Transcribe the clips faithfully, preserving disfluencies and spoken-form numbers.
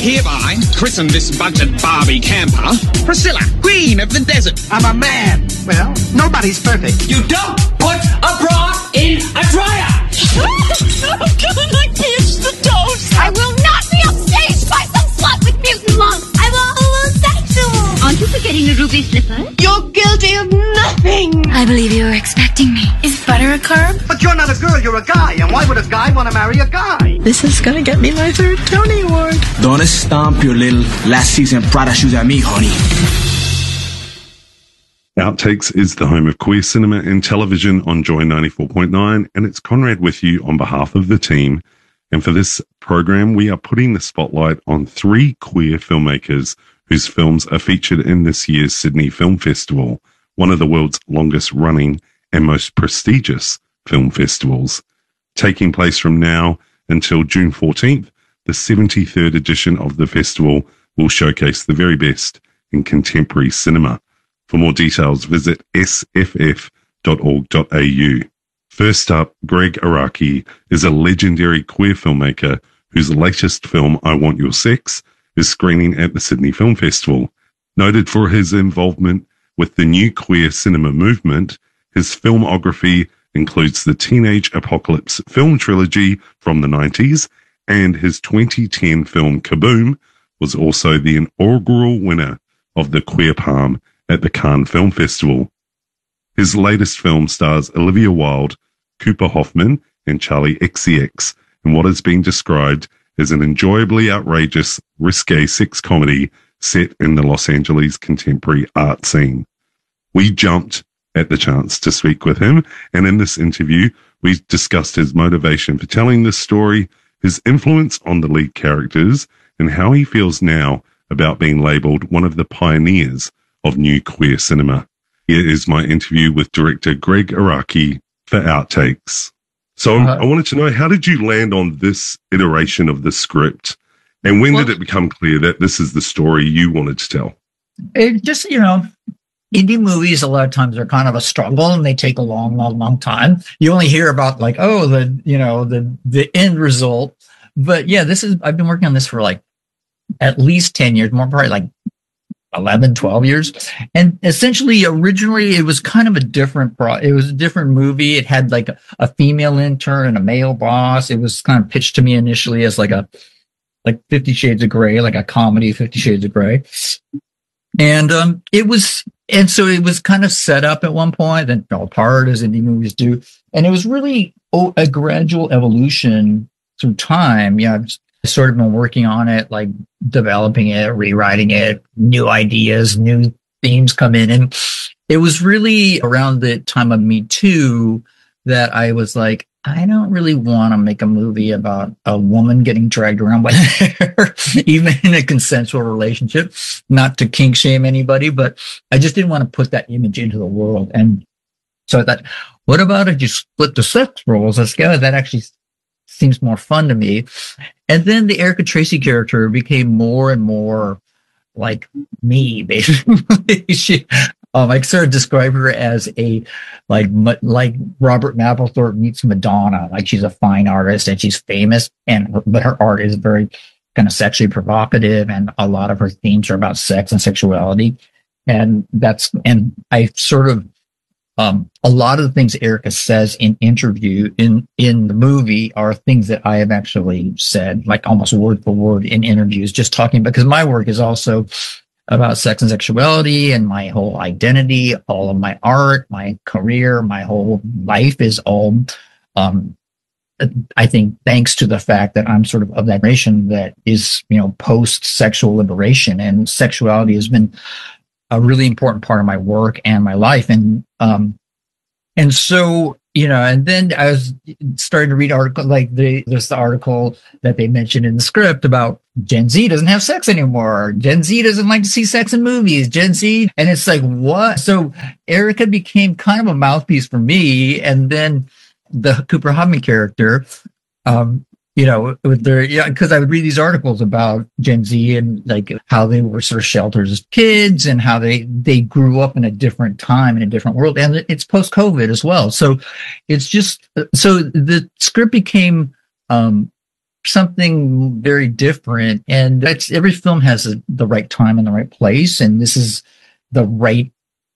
hereby christen this bunted Barbie camper Priscilla, Queen of the Desert. I'm a man. Well, nobody's perfect. You don't put a bra in a dryer! Oh, God, I pierced the toes. I will not be upstaged by some slut with mutant lungs. I'm a homosexual. Aren't you forgetting the ruby slipper? You're guilty of nothing. I believe you were expecting me. Is butter a carb? But you're not a girl, you're a guy. And why would a guy want to marry a guy? This is gonna get me my third Tony Award. Don't stomp your little last season Prada shoes at me, honey. Outtakes is the home of queer cinema and television on Joy ninety-four point nine, and it's Conrad with you on behalf of the team. And for this program, we are putting the spotlight on three queer filmmakers whose films are featured in this year's Sydney Film Festival, one of the world's longest running and most prestigious film festivals. Taking place from now until June fourteenth, the seventy-third edition of the festival will showcase the very best in contemporary cinema. For more details, visit s f f dot org dot a u. First up, Greg Araki is a legendary queer filmmaker whose latest film, I Want Your Sex, is screening at the Sydney Film Festival. Noted for his involvement with the new queer cinema movement, his filmography includes the Teenage Apocalypse film trilogy from the nineties, and his twenty ten film Kaboom was also the inaugural winner of the Queer Palm at the Cannes Film Festival. His latest film stars Olivia Wilde, Cooper Hoffman, and Charlie X C X in what has been described as an enjoyably outrageous, risque sex comedy set in the Los Angeles contemporary art scene. We jumped at the chance to speak with him, and in this interview, we discussed his motivation for telling this story, his influence on the lead characters, and how he feels now about being labelled one of the pioneers of new queer cinema. Here is my interview with director Greg Araki for Outtakes. So uh, I wanted to know, how did you land on this iteration of the script? And when well, did it become clear that this is the story you wanted to tell? It just, you know, indie movies a lot of times are kind of a struggle and they take a long, long, long time. You only hear about like, oh, the, you know, the, the end result. But yeah, this is, I've been working on this for like at least ten years, more probably like eleven, twelve years. And essentially, originally, it was kind of a different, pro- it was a different movie. It had like a, a female intern and a male boss. It was kind of pitched to me initially as like a, like Fifty Shades of Grey, like a comedy, Fifty Shades of Grey. And, um, it was, and so it was kind of set up at one point, then fell apart as indie movies do. And it was really oh, a gradual evolution through time. Yeah. I've sort of been working on it, like developing it, rewriting it, new ideas, new themes come in. And it was really around the time of Me Too that I was like, I don't really want to make a movie about a woman getting dragged around by hair, even in a consensual relationship, not to kink shame anybody, but I just didn't want to put that image into the world. And so I thought, what about if you split the sex roles? Let's go. That actually seems more fun to me. And then the Erica Tracy character became more and more like me, basically. she, um, I sort of describe her as a, like, like Robert Mapplethorpe meets Madonna. Like, she's a fine artist and she's famous, and but her art is very kind of sexually provocative, and a lot of her themes are about sex and sexuality. And that's, and I sort of, Um, a lot of the things Erica says in interview in, in the movie are things that I have actually said, like almost word for word in interviews, just talking, because my work is also about sex and sexuality and my whole identity, all of my art, my career, my whole life is all, um, I think thanks to the fact that I'm sort of of that generation that is, you know, post sexual liberation, and sexuality has been a really important part of my work and my life. And, um, and so, you know, and then I was starting to read article, like the, there's the article that they mentioned in the script about Gen Z doesn't have sex anymore. Gen Z doesn't like to see sex in movies. Gen Z. And it's like, what? So Erica became kind of a mouthpiece for me. And then the Cooper Hoffman character, um, you know, with their, yeah, because I would read these articles about Gen Z and like how they were sort of sheltered as kids and how they, they grew up in a different time, in a different world. And it's post-COVID as well. So it's just, so the script became, um, something very different. And that's every film has a, the right time and the right place. And this is the right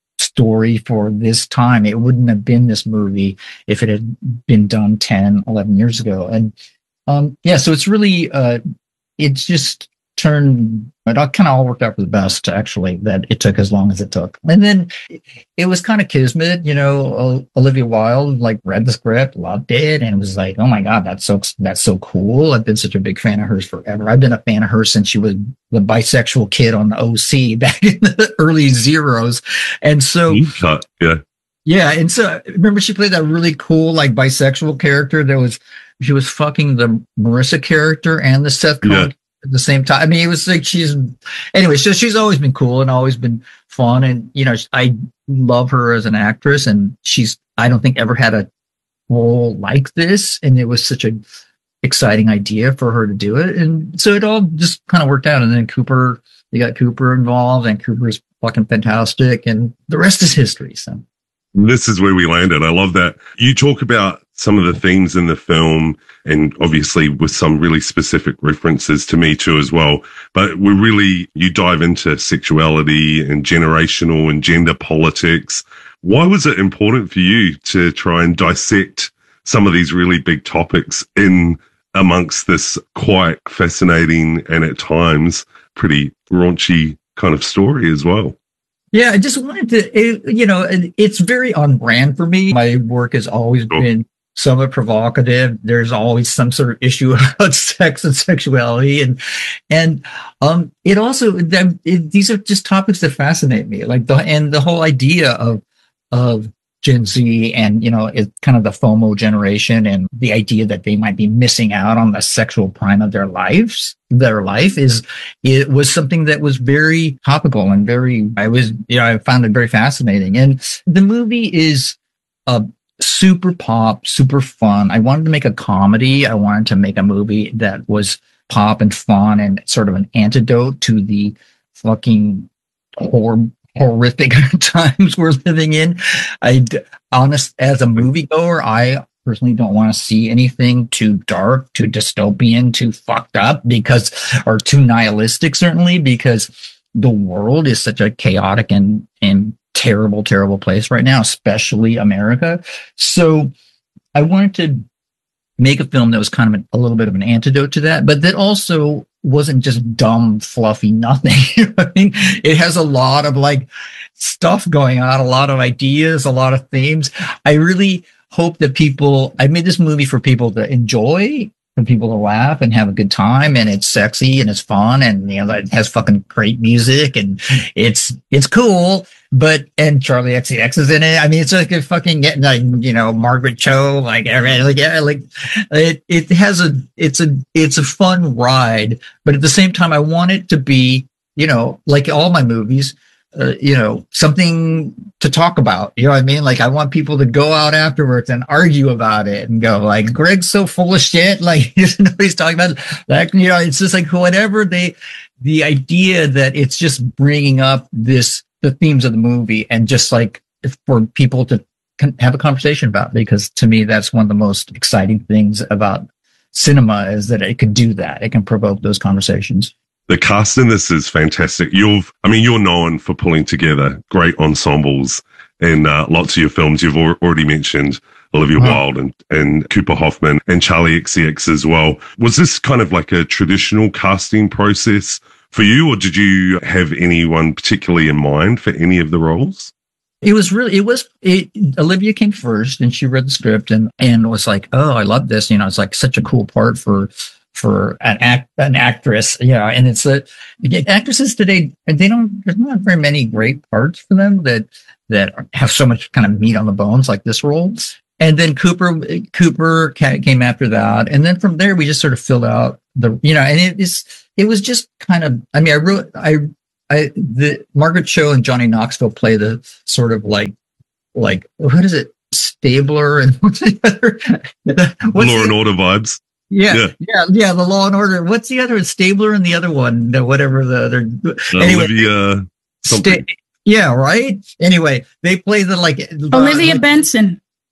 story for this time. It wouldn't have been this movie if it had been done ten, eleven years ago. And um, yeah, so it's really, uh, it's just turned, it all kind of all worked out for the best, actually, that it took as long as it took. And then it was kind of kismet, you know, Olivia Wilde, like, read the script, loved it, and was like, oh my God, that's so, that's so cool. I've been such a big fan of hers forever. I've been a fan of her since she was the bisexual kid on the O C back in the early zeros. And so, yeah. Yeah. And so remember she played that really cool, like, bisexual character that was, she was fucking the Marissa character and the Seth Cohen yeah. at the same time. I mean, it was like she's anyway. So she's always been cool and always been fun, and you know, I love her as an actress. And she's I don't think ever had a role like this, and it was such an exciting idea for her to do it. And so it all just kind of worked out. And then Cooper, you got Cooper involved, and Cooper's fucking fantastic, and the rest is history. So this is where we landed. I love that you talk about some of the themes in the film, and obviously with some really specific references to Me Too as well. But we really, you dive into sexuality and generational and gender politics. Why was it important for you to try and dissect some of these really big topics in amongst this quite fascinating and at times pretty raunchy kind of story as well? Yeah, I just wanted to, it, you know, it's very on brand for me. My work has always Cool. been somewhat provocative. There's always some sort of issue about sex and sexuality. And, and, um, it also, it, these are just topics that fascinate me. Like the, and the whole idea of, of Gen Z and, you know, it's kind of the FOMO generation, and the idea that they might be missing out on the sexual prime of their lives, their life is, it was something that was very topical and very, I was, you know, I found it very fascinating. And the movie is, uh, super pop, super fun. I wanted to make a comedy. I wanted to make a movie that was pop and fun and sort of an antidote to the fucking hor- horrific times we're living in. I, honest, as a moviegoer, I personally don't want to see anything too dark, too dystopian, too fucked up, because, or too nihilistic, certainly, because the world is such a chaotic and, and terrible, terrible place right now, especially America. So I wanted to make a film that was kind of an, a little bit of an antidote to that, but that also wasn't just dumb, fluffy nothing. You know what I mean? It has a lot of like stuff going on, a lot of ideas, a lot of themes. I really hope that people, I made this movie for people to enjoy, for people to laugh and have a good time, and it's sexy and it's fun, and you know, it has fucking great music, and it's it's cool. But and Charlie X C X is in it. I mean, it's like a fucking like, you know, Margaret Cho, like like yeah, like it it has a it's a it's a fun ride, but at the same time, I want it to be, you know, like all my movies, uh, you know, something to talk about. You know what I mean? Like I want people to go out afterwards and argue about it and go like, Greg's so full of shit. Like he doesn't know what he's talking about. Like, you know, it's just like whatever they, the idea that it's just bringing up this, the themes of the movie, and just like for people to have a conversation about, because to me, that's one of the most exciting things about cinema is that it can do that. It can provoke those conversations. The cast in this is fantastic. You've, I mean, you're known for pulling together great ensembles in uh, lots of your films. You've al- already mentioned Olivia Wow. Wilde and, and Cooper Hoffman and Charlie X C X as well. Was this kind of like a traditional casting process for you, or did you have anyone particularly in mind for any of the roles? It was really, it was, it, Olivia came first and she read the script and, and was like, oh, I love this. You know, it's like such a cool part for, for an act, an actress, you know, and it's a, actresses today, and they don't, there's not very many great parts for them that, that have so much kind of meat on the bones like this role. And then Cooper, Cooper came after that. And then from there, we just sort of filled out the, you know, and it is, it was just kind of, I mean, I wrote, I, I, the Margaret Cho and Johnny Knoxville play the sort of like, like, what is it? Stabler and what's the other? What's Law the, and Order vibes. Yeah, Yeah. yeah, yeah, the Law and Order. What's the other? Stabler and the other one, the, whatever the other. Anyway, Olivia something. sta- yeah, right. Anyway, they play the like Olivia like, Benson.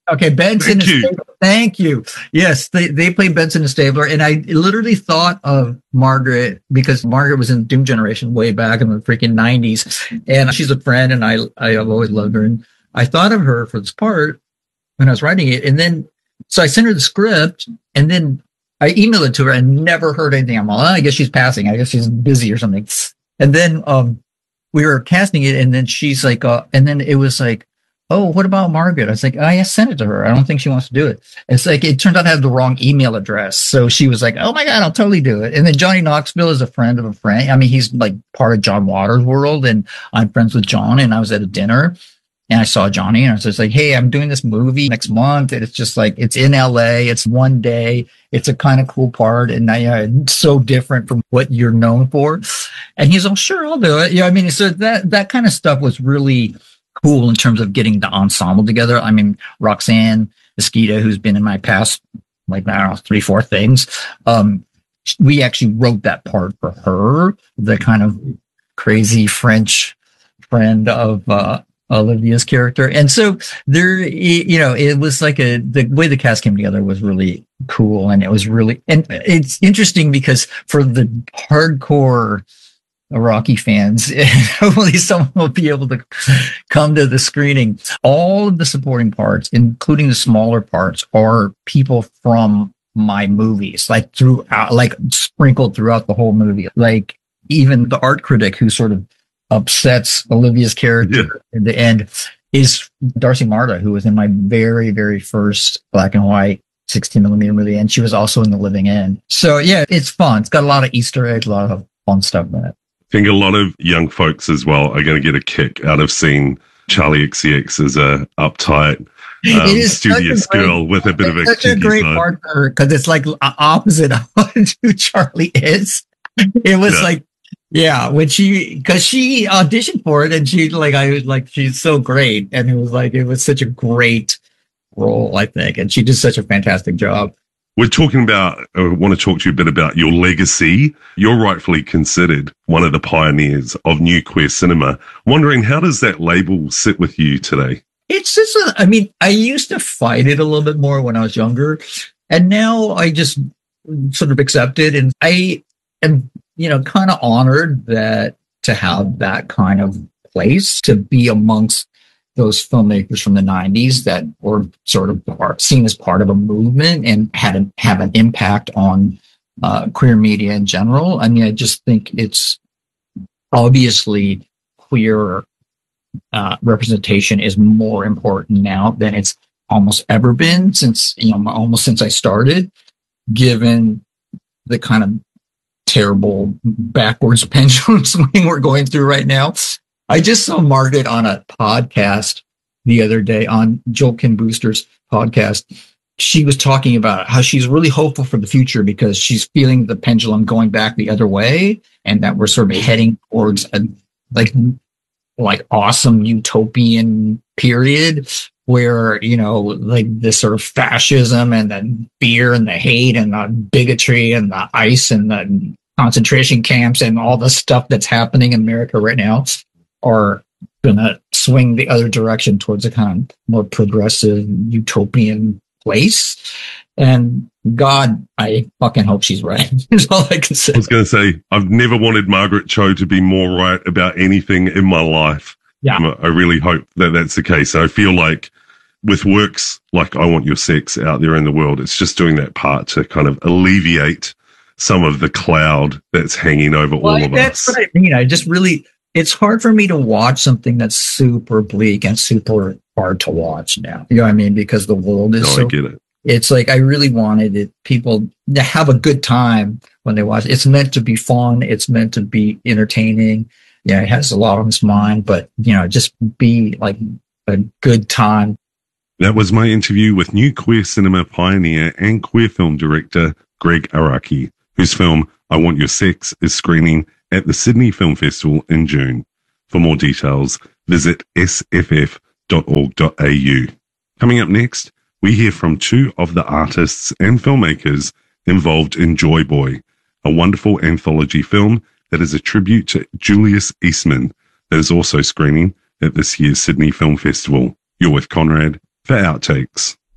Okay, Benson Thank and you. Stabler. Thank you. Yes, they, they played Benson and Stabler. And I literally thought of Margaret because Margaret was in Doom Generation way back in the freaking nineties. And she's a friend, and I, I have always loved her. And I thought of her for this part when I was writing it. And then, so I sent her the script, and then I emailed it to her and never heard anything. I'm like, oh, I guess she's passing. I guess she's busy or something. And then um, we were casting it, and then she's like, uh, and then it was like, oh, what about Margaret? I was like, oh, I sent it to her. I don't think she wants to do it. It's like, it turned out to have the wrong email address. So she was like, oh my God, I'll totally do it. And then Johnny Knoxville is a friend of a friend. I mean, he's like part of John Waters' world, and I'm friends with John, and I was at a dinner and I saw Johnny, and I was just like, hey, I'm doing this movie next month. And it's just like, it's in L A. It's one day. It's a kind of cool part. And I, uh, it's so different from what you're known for. And he's like, sure, I'll do it. Yeah. I mean, so that, that kind of stuff was really cool in terms of getting the ensemble together. I mean, Roxanne Mesquita, who's been in my past, like, I don't know, three, four things. Um, we actually wrote that part for her, the kind of crazy French friend of, uh, Olivia's character. And so there, you know, it was like a, the way the cast came together was really cool. And it was really, and it's interesting because for the hardcore Rocky fans, hopefully someone will be able to come to the screening. All of the supporting parts, including the smaller parts, are people from my movies, like throughout, like sprinkled throughout the whole movie. Like even the art critic who sort of upsets Olivia's character yeah. in the end is Darcy Marta, who was in my very, very first black and white sixteen millimeter movie. And she was also in The Living End. So yeah, it's fun. It's got a lot of Easter eggs, a lot of fun stuff in it. I think a lot of young folks as well are going to get a kick out of seeing Charlie X C X as a uptight, um, studious great, girl with a bit of a such a great side. Partner, because it's like opposite of who Charlie is. It was yeah. like, yeah, when she, because she auditioned for it, and she like, I was like, she's so great, and it was like, it was such a great role, I think, and she did such a fantastic job. We're talking about, I want to talk to you a bit about your legacy. You're rightfully considered one of the pioneers of new queer cinema. Wondering, how does that label sit with you today? It's just, a, I mean, I used to fight it a little bit more when I was younger, and now I just sort of accept it. And I am, you know, kind of honored that to have that kind of place, to be amongst those filmmakers from the nineties that were sort of part, seen as part of a movement and had an, have an impact on uh, queer media in general. I mean, I just think it's obviously queer uh, representation is more important now than it's almost ever been since, you know, almost since I started, given the kind of terrible backwards pendulum swing we're going through right now. I just saw Margaret on a podcast the other day, on Joel Kim Booster's podcast. She was talking about how she's really hopeful for the future because she's feeling the pendulum going back the other way, and that we're sort of heading towards a like like awesome utopian period where, you know, like this sort of fascism and the fear and the hate and the bigotry and the ICE and the concentration camps and all the stuff that's happening in America right now are going to swing the other direction towards a kind of more progressive utopian place. And God, I fucking hope she's right. Is all I can say. I was going to say, I've never wanted Margaret Cho to be more right about anything in my life. Yeah. Um, I really hope that that's the case. I feel like with works like I Want Your Sex out there in the world, it's just doing that part to kind of alleviate some of the cloud that's hanging over well, all of that's us. That's what I mean. I just really, it's hard for me to watch something that's super bleak and super hard to watch now. You know what I mean? Because the world is no, so, I get it. It's like, I really wanted it, people to have a good time when they watch it. It's meant to be fun. It's meant to be entertaining. Yeah, it has a lot on its mind, but, you know, just be like a good time. That was my interview with new queer cinema pioneer and queer film director, Greg Araki, whose film, I Want Your Sex, is screening at the Sydney Film Festival in June. For more details, visit s f f dot org dot a u. Coming up next, we hear from two of the artists and filmmakers involved in Joy Boy, a wonderful anthology film that is a tribute to Julius Eastman that is also screening at this year's Sydney Film Festival. You're with Conrad for Outtakes.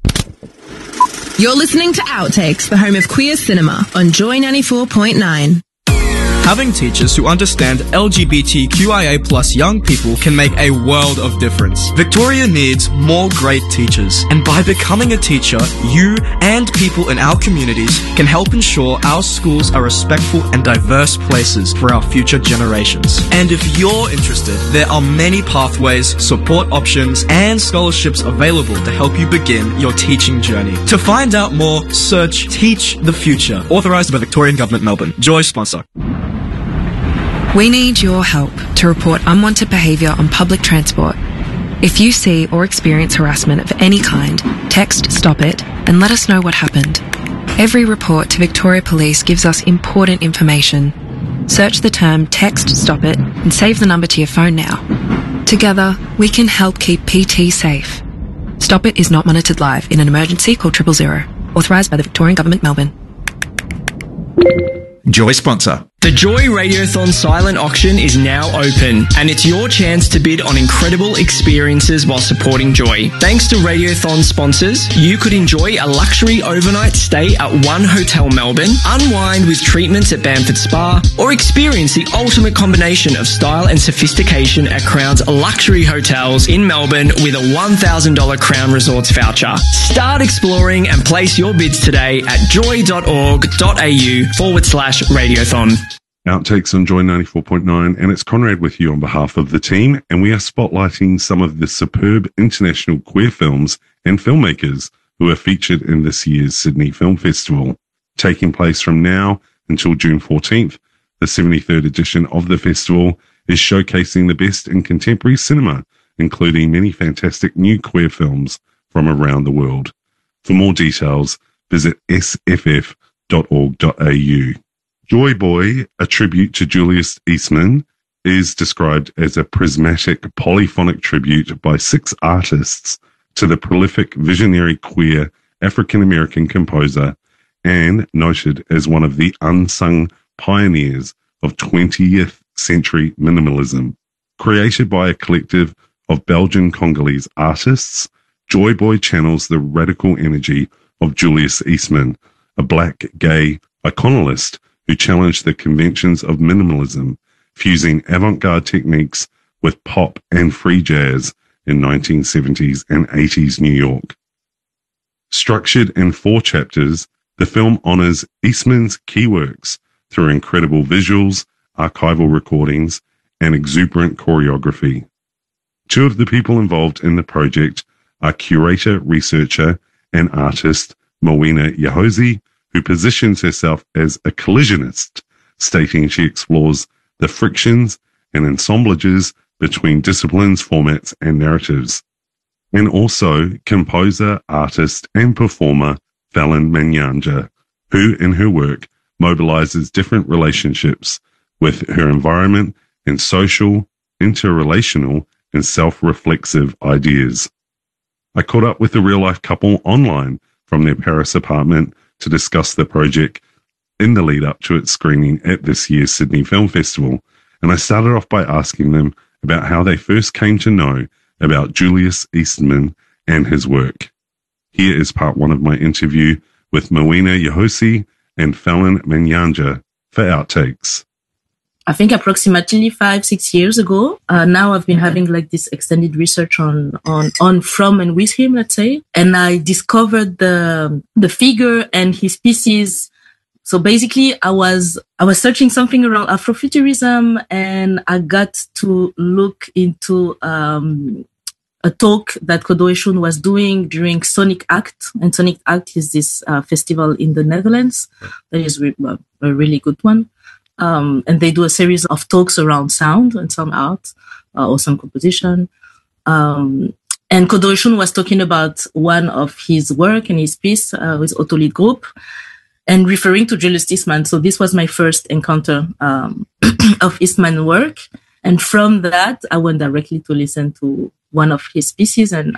You're listening to Outtakes, the home of queer cinema, on Joy ninety-four point nine. Having teachers who understand L G B T Q I A plus young people can make a world of difference. Victoria needs more great teachers, and by becoming a teacher, you and people in our communities can help ensure our schools are respectful and diverse places for our future generations. And if you're interested, there are many pathways, support options, and scholarships available to help you begin your teaching journey. To find out more, search Teach the Future, authorised by Victorian Government Melbourne. Joy sponsor. We need your help to report unwanted behaviour on public transport. If you see or experience harassment of any kind, text Stop It and let us know what happened. Every report to Victoria Police gives us important information. Search the term Text Stop It and save the number to your phone now. Together, we can help keep P T safe. Stop It is not monitored live. In an emergency, call triple zero. Authorised by the Victorian Government Melbourne. Joy sponsor. The Joy Radiothon silent auction is now open, and it's your chance to bid on incredible experiences while supporting Joy. Thanks to Radiothon sponsors, you could enjoy a luxury overnight stay at One Hotel Melbourne, unwind with treatments at Bamford Spa, or experience the ultimate combination of style and sophistication at Crown's luxury hotels in Melbourne with a one thousand dollars Crown Resorts voucher. Start exploring and place your bids today at joy.org.au forward slash Radiothon. Outtakes on Joy ninety-four point nine, and it's Conrad with you on behalf of the team, and we are spotlighting some of the superb international queer films and filmmakers who are featured in this year's Sydney Film Festival. Taking place from now until June fourteenth, the seventy-third edition of the festival is showcasing the best in contemporary cinema, including many fantastic new queer films from around the world. For more details, visit s f f dot org dot a u. Joy Boy, a tribute to Julius Eastman, is described as a prismatic polyphonic tribute by six artists to the prolific visionary queer African-American composer and noted as one of the unsung pioneers of twentieth century minimalism. Created by a collective of Belgian Congolese artists, Joy Boy channels the radical energy of Julius Eastman, a black gay iconolist who challenged the conventions of minimalism, fusing avant-garde techniques with pop and free jazz in nineteen seventies and eighties New York. Structured in four chapters, the film honors Eastman's key works through incredible visuals, archival recordings, and exuberant choreography. Two of the people involved in the project are curator, researcher, and artist Mawina Yahozi, who positions herself as a collisionist, stating she explores the frictions and ensemblages between disciplines, formats, and narratives. And also composer, artist, and performer Fallon Manyanja, who in her work mobilizes different relationships with her environment and social, interrelational, and self-reflexive ideas. I caught up with a real-life couple online from their Paris apartment to discuss the project in the lead up to its screening at this year's Sydney Film Festival, and I started off by asking them about how they first came to know about Julius Eastman and his work. Here is part one of my interview with Mawina Yahozi and Fallon Manyanja for Outtakes. I think approximately five, six years ago. Uh, now I've been having like this extended research on, on, on, from and with him, let's say. And I discovered the, the figure and his pieces. So basically I was, I was searching something around Afrofuturism, and I got to look into, um, a talk that Kodo Eshun was doing during Sonic Act. And Sonic Act is this, uh, festival in the Netherlands. That is re- a really good one. Um, and they do a series of talks around sound and sound art, uh, or sound composition. Um, and Kodo Eshun was talking about one of his work and his piece, uh, with Autolite Group, and referring to Julius Eastman. So this was my first encounter, um, of Eastman work. And from that, I went directly to listen to one of his pieces, and